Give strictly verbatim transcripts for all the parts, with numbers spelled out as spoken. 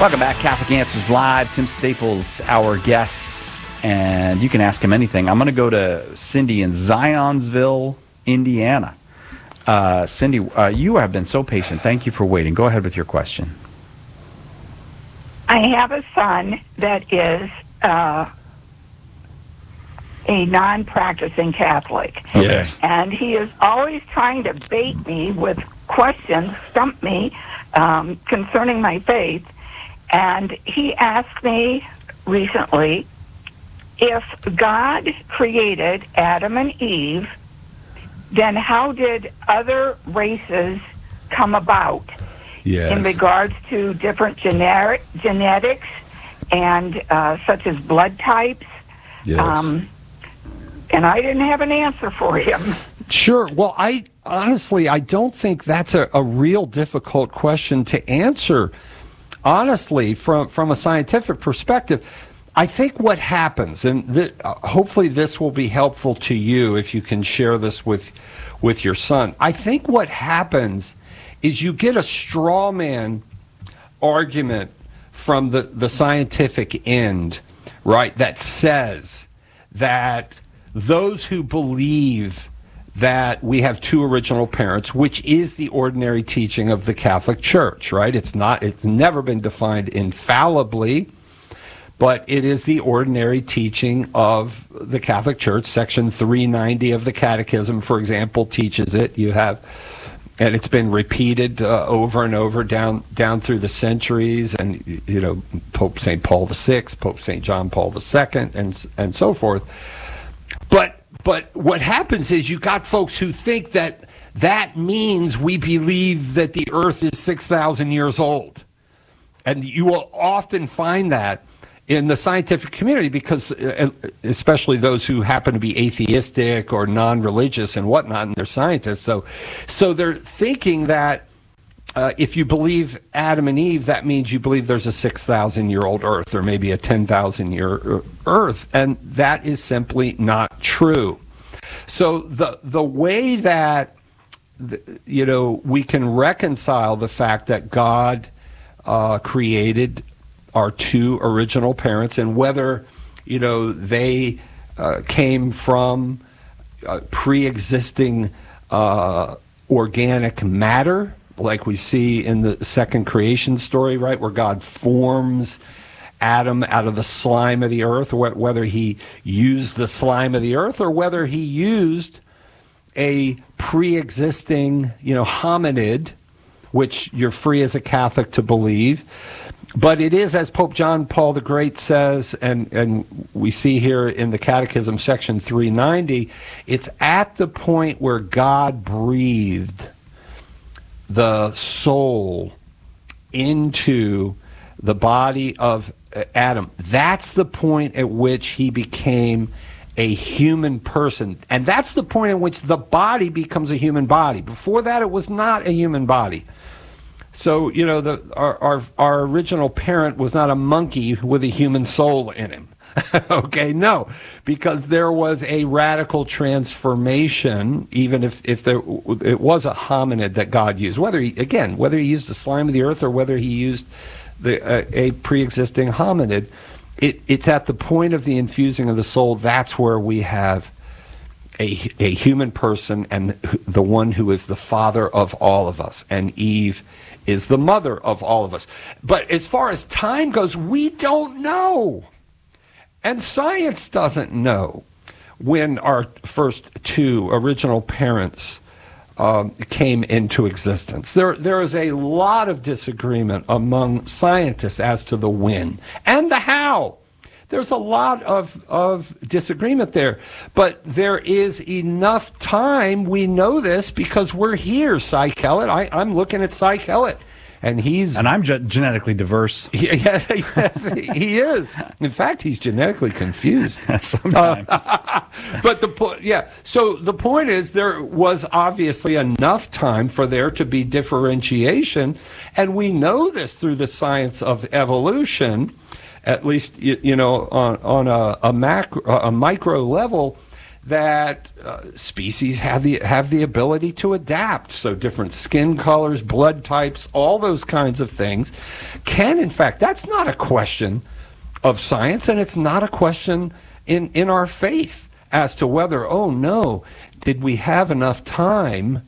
Welcome back, Catholic Answers Live. Tim Staples, our guest, and you can ask him anything. I'm going to go to Cindy in Zionsville, Indiana. Uh, Cindy, uh, you have been so patient. Thank you for waiting. Go ahead with your question. I have a son that is uh, a non-practicing Catholic. Yes. And he is always trying to bait me with questions, stump me, um, concerning my faith. And he asked me recently, if God created Adam and Eve, then how did other races come about Yes. in regards to different generic, genetics and uh, such as blood types? Yes. Um, and I didn't have an answer for him. Sure. Well, I honestly, I don't think that's a, a real difficult question to answer. Honestly, from, from a scientific perspective, I think what happens, and th- uh, hopefully this will be helpful to you if you can share this with, with your son. I think what happens is you get a straw man argument from the, the scientific end, right, that says that those who believe that we have two original parents, which is the ordinary teaching of the Catholic Church, right? It's not, it's never been defined infallibly, but it is the ordinary teaching of the Catholic Church. Section three ninety of the Catechism, for example, teaches it. You have, and it's been repeated uh, over and over down down through the centuries, and you know, Pope Saint Paul the Sixth, Pope Saint John Paul the Second, and and so forth. But But what happens is you got folks who think that that means we believe that the earth is six thousand years old. And you will often find that in the scientific community because, especially those who happen to be atheistic or non-religious and whatnot, and they're scientists. So, so they're thinking that uh, if you believe Adam and Eve, that means you believe there's a six thousand year old earth or maybe a ten thousand year earth. And that is simply not true. So the the way that, you know, we can reconcile the fact that God uh, created our two original parents and whether, you know, they uh, came from uh, pre-existing uh, organic matter, like we see in the second creation story, right, where God forms Adam out of the slime of the earth, whether he used the slime of the earth or whether he used a pre-existing, you know, hominid, which you're free as a Catholic to believe. But it is, as Pope John Paul the Great says, and, and we see here in the Catechism, section three ninety, it's at the point where God breathed the soul into the body of Adam. That's the point at which he became a human person. And that's the point at which the body becomes a human body. Before that, it was not a human body. So, you know, the, our, our, our original parent was not a monkey with a human soul in him. Okay, no, because there was a radical transformation, even if, if there, it was a hominid that God used. Whether he, again, whether he used the slime of the earth or whether he used the, uh, a pre-existing hominid, it, it's at the point of the infusing of the soul, that's where we have a, a human person and the one who is the father of all of us. And Eve is the mother of all of us. But as far as time goes, we don't know. And science doesn't know when our first two original parents um, came into existence. There, there is a lot of disagreement among scientists as to the when and the how. There's a lot of, of disagreement there. But there is enough time, we know this, because we're here, Cy Kellett. I, I'm looking at Cy Kellett. And he's and I'm ge- genetically diverse. Yeah, yes, he is. In fact, he's genetically confused sometimes. Uh, but the point, yeah. So the point is, there was obviously enough time for there to be differentiation, and we know this through the science of evolution. At least, you, you know, on on a, a macro, a micro level, that uh, species have the have the ability to adapt. So different skin colors, blood types, all those kinds of things can, in fact, that's not a question of science, and it's not a question in, in our faith as to whether, oh no, did we have enough time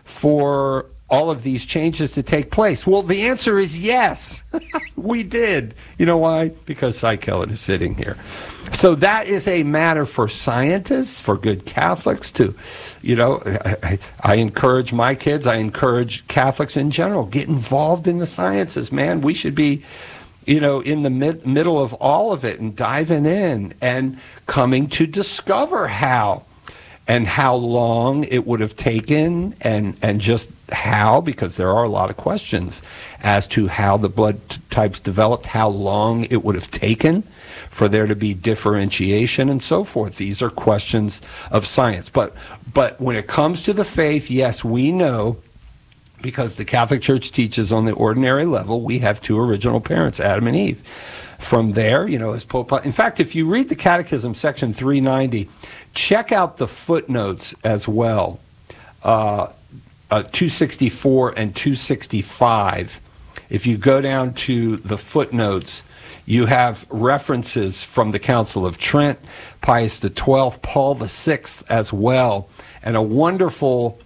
for all of these changes to take place? Well, the answer is yes, we did. You know why? Because Cy Kellett is sitting here. So that is a matter for scientists, for good Catholics to, you know, I, I encourage my kids, I encourage Catholics in general, get involved in the sciences, man. We should be, you know, in the mid, middle of all of it and diving in and coming to discover how and how long it would have taken, and, and just how, because there are a lot of questions as to how the blood t- types developed, how long it would have taken for there to be differentiation and so forth. These are questions of science. But, but when it comes to the faith, yes, we know, because the Catholic Church teaches on the ordinary level, we have two original parents, Adam and Eve. From there, you know, as Pope, in fact, if you read the Catechism, section three ninety, check out the footnotes as well, uh, uh, two sixty-four and two sixty-five. If you go down to the footnotes, you have references from the Council of Trent, Pius the twelfth, Paul the sixth as well, and a wonderful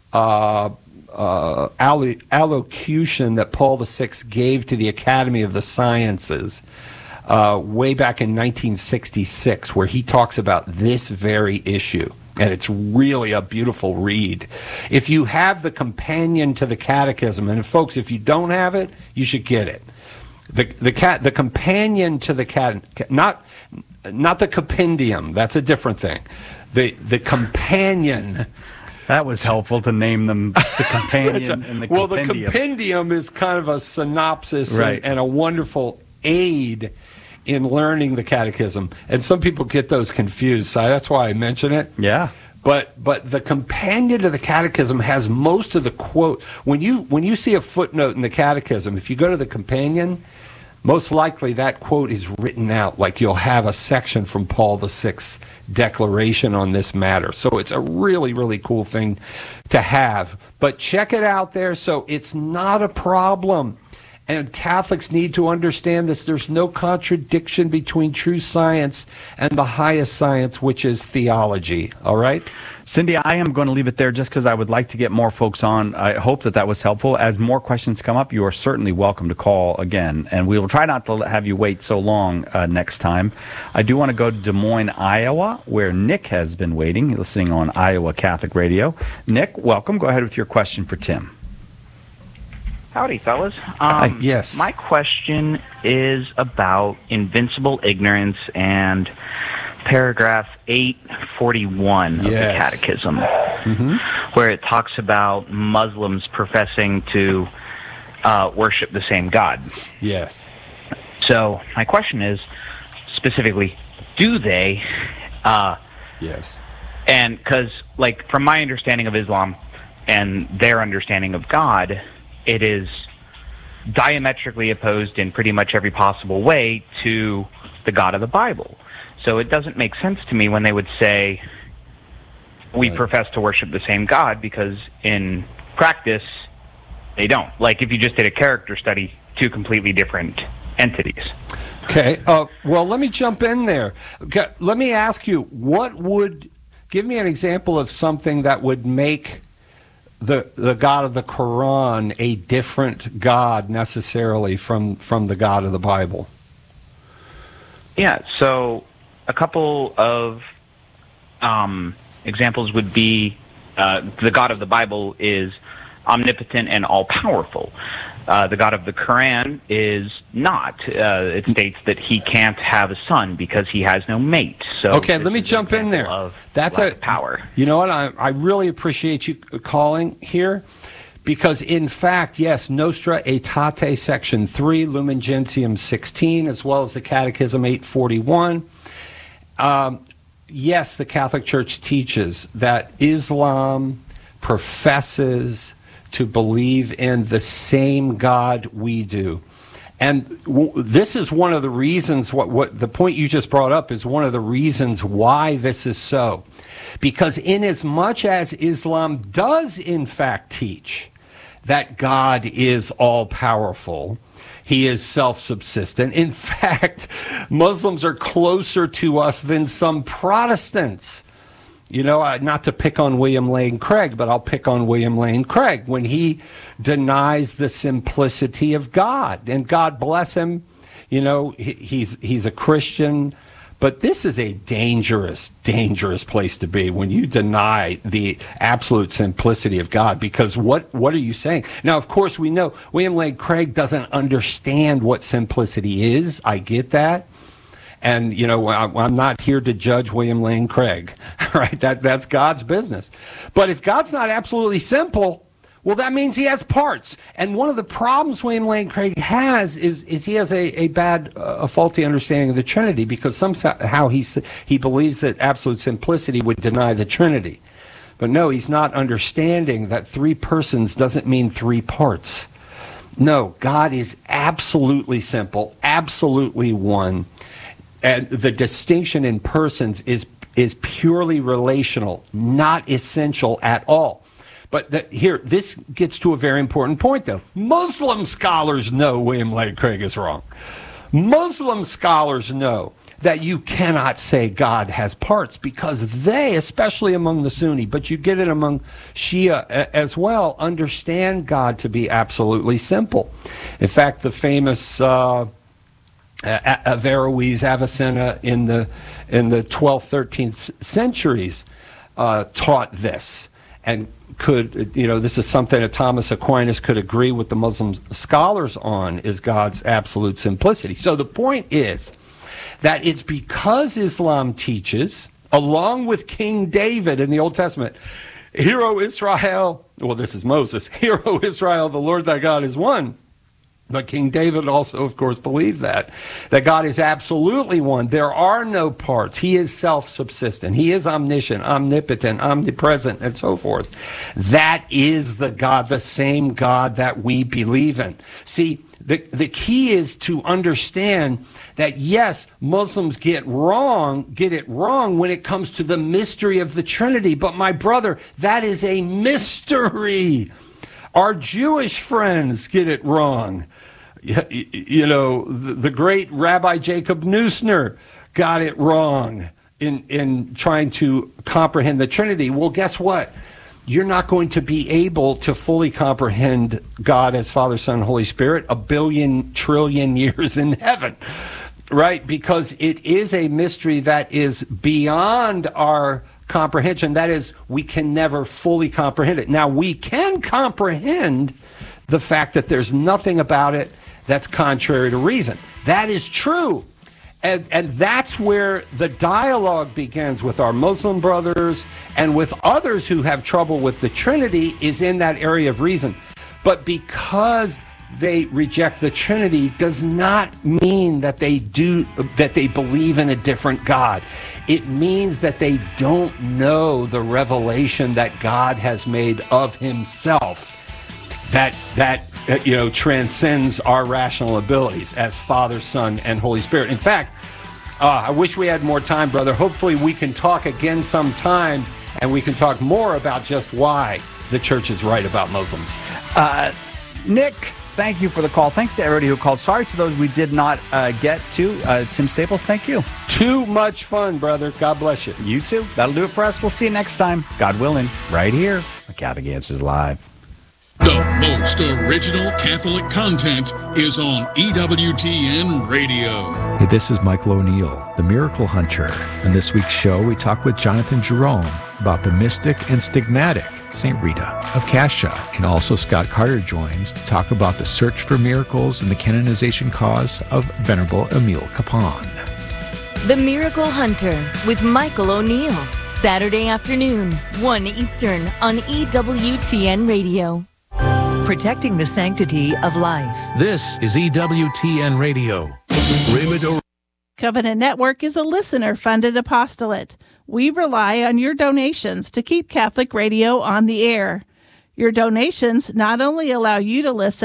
uh, uh, allo- allocution that Paul the sixth gave to the Academy of the Sciences uh, way back in nineteen sixty-six, where he talks about this very issue. And it's really a beautiful read. If you have the companion to the Catechism, and folks, if you don't have it, you should get it. The the cat the companion to the cat, not not the compendium. That's a different thing. The the companion. That was helpful to name them the companion a, and the well, compendium. the compendium is kind of a synopsis right. and, and a wonderful aid in learning the Catechism. And some people get those confused, so that's why I mention it. Yeah. But but the companion to the Catechism has most of the quote. When you when you see a footnote in the Catechism, if you go to the companion, most likely that quote is written out. Like you'll have a section from Paul the sixth's declaration on this matter. So it's a really, really cool thing to have. But check it out there. So it's not a problem. And Catholics need to understand this. There's no contradiction between true science and the highest science, which is theology. All right? Cindy, I am going to leave it there just because I would like to get more folks on. I hope that that was helpful. As more questions come up, you are certainly welcome to call again. And we will try not to have you wait so long uh, next time. I do want to go to Des Moines, Iowa, where Nick has been waiting, listening on Iowa Catholic Radio. Nick, welcome. Go ahead with your question for Tim. Howdy, fellas. Um, yes. My question is about invincible ignorance and paragraph eight forty-one of yes. the Catechism, mm-hmm. where it talks about Muslims professing to uh, worship the same God. Yes. So my question is, specifically, do they? Uh, yes. And because, like, from my understanding of Islam and their understanding of God, it is diametrically opposed in pretty much every possible way to the God of the Bible. So it doesn't make sense to me when they would say, we right. profess to worship the same God, because in practice, they don't. Like if you just did a character study, two completely different entities. Okay. Uh, well, let me jump in there. Okay, let me ask you, what would, give me an example of something that would make the the God of the Quran a different God necessarily from, from the God of the Bible? Yeah, so a couple of um, examples would be uh, the God of the Bible is omnipotent and all-powerful. Uh, the God of the Quran is not. Uh, it states that he can't have a son because he has no mate. So okay, let me jump in there. That's a power. You know what? I, I really appreciate you calling here, because in fact, yes, Nostra Aetate, section three, Lumen Gentium sixteen, as well as the Catechism eight forty-one. Um, yes, the Catholic Church teaches that Islam professes to believe in the same God we do. And w- this is one of the reasons, what, what the point you just brought up is one of the reasons why this is so. Because inasmuch as Islam does in fact teach that God is all-powerful, he is self-subsistent. In fact, Muslims are closer to us than some Protestants. You know, uh, not to pick on William Lane Craig, but I'll pick on William Lane Craig when he denies the simplicity of God. And God bless him. You know, he, he's he's a Christian. But this is a dangerous, dangerous place to be when you deny the absolute simplicity of God. Because what, what are you saying? Now, of course, we know William Lane Craig doesn't understand what simplicity is. I get that. And, you know, I'm not here to judge William Lane Craig, right? That, that's God's business. But if God's not absolutely simple, well, that means he has parts. And one of the problems William Lane Craig has is, is he has a, a bad, uh, a faulty understanding of the Trinity, because somehow he, he believes that absolute simplicity would deny the Trinity. But no, he's not understanding that three persons doesn't mean three parts. No, God is absolutely simple, absolutely one. And the distinction in persons is is purely relational, not essential at all. But the, here, this gets to a very important point, though. Muslim scholars know William Lane Craig is wrong. Muslim scholars know that you cannot say God has parts, because they, especially among the Sunni, but you get it among Shia as well, understand God to be absolutely simple. In fact, the famous Uh, Uh, Averroes, Avicenna in the in the twelfth, thirteenth centuries uh, taught this, and could, you know, this is something that Thomas Aquinas could agree with the Muslim scholars on, is God's absolute simplicity. So the point is that it's because Islam teaches, along with King David in the Old Testament, "Hear, O Israel," well, this is Moses, "Hear, O Israel, the Lord thy God is one." But King David also, of course, believed that, that God is absolutely one. There are no parts. He is self-subsistent. He is omniscient, omnipotent, omnipresent, and so forth. That is the God, the same God that we believe in. See, the, the key is to understand that, yes, Muslims get wrong, get it wrong when it comes to the mystery of the Trinity. But my brother, that is a mystery. Our Jewish friends get it wrong. You know, the great Rabbi Jacob Neusner got it wrong in, in trying to comprehend the Trinity. Well, guess what? You're not going to be able to fully comprehend God as Father, Son, Holy Spirit a billion, trillion years in heaven, right? Because it is a mystery that is beyond our comprehension. That is, we can never fully comprehend it. Now, we can comprehend the fact that there's nothing about it that's contrary to reason. That is true. And, and that's where the dialogue begins with our Muslim brothers and with others who have trouble with the Trinity, is in that area of reason. But because they reject the Trinity does not mean that they do that they believe in a different God. It means that they don't know the revelation that God has made of himself, that that uh, you know transcends our rational abilities as Father, Son, and Holy Spirit. In fact, uh, I wish we had more time, brother. Hopefully we can talk again sometime, and we can talk more about just why the church is right about Muslims. Uh, Nick, thank you for the call. Thanks to everybody who called. Sorry to those we did not uh, get to. Uh, Tim Staples, thank you. Too much fun, brother. God bless you. You too. That'll do it for us. We'll see you next time, God willing, right here on Catholic Answers Live. The most original Catholic content is on E W T N Radio. Hey, this is Michael O'Neill, the Miracle Hunter. In this week's show, we talk with Jonathan Jerome about the mystic and stigmatic Saint Rita of Cascia. And also Scott Carter joins to talk about the search for miracles and the canonization cause of Venerable Emile Capon. The Miracle Hunter with Michael O'Neill. Saturday afternoon, one Eastern on E W T N Radio. Protecting the sanctity of life. This is E W T N Radio. Raymond Covenant Network is a listener-funded apostolate. We rely on your donations to keep Catholic radio on the air. Your donations not only allow you to listen,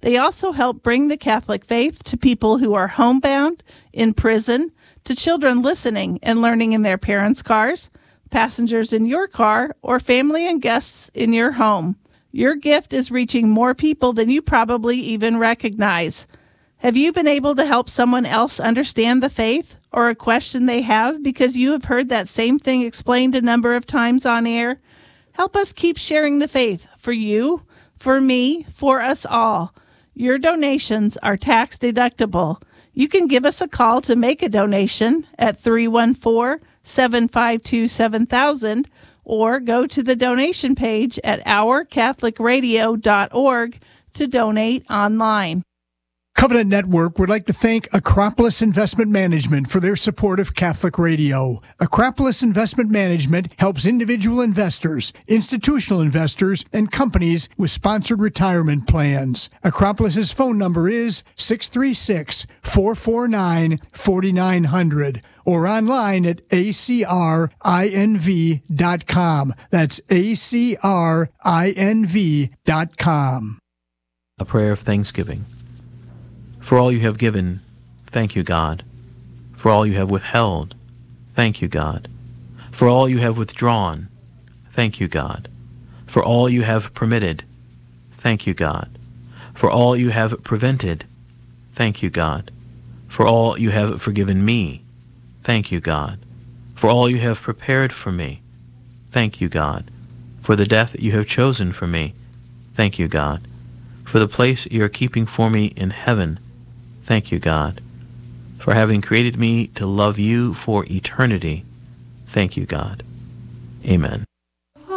They also help bring the Catholic faith to people who are homebound, in prison, to children listening and learning in their parents' cars, passengers in your car, or family and guests in your home. Your gift is reaching more people than you probably even recognize. Have you been able to help someone else understand the faith or a question they have because you have heard that same thing explained a number of times on air? Help us keep sharing the faith for you, for me, for us all. Your donations are tax deductible. You can give us a call to make a donation at three one four, seven five two, seven thousand or go to the donation page at our catholic radio dot org to donate online. Covenant Network would like to thank Acropolis Investment Management for their support of Catholic Radio. Acropolis Investment Management helps individual investors, institutional investors, and companies with sponsored retirement plans. Acropolis's phone number is six three six, four four nine, four nine zero zero or online at A C R I N V dot com. That's A C R I N V dot com. A prayer of thanksgiving. For all you have given, thank you, God. For all you have withheld, thank you, God. For all you have withdrawn, thank you, God. For all you have permitted, thank you, God. For all you have prevented, thank you, God. For all you have forgiven me, thank you, God. For all you have prepared for me, thank you, God. For the death you have chosen for me, thank you, God. For the place you are keeping for me in heaven, thank you, God. For having created me to love you for eternity, thank you, God. Amen.